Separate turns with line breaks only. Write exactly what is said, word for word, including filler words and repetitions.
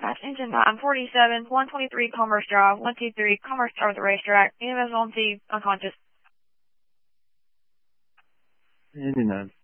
Dispatch, engine nine forty-seven, one twenty-three Commerce Drive, one two three Commerce Drive at the racetrack. E M S on T, unconscious.
Engine nine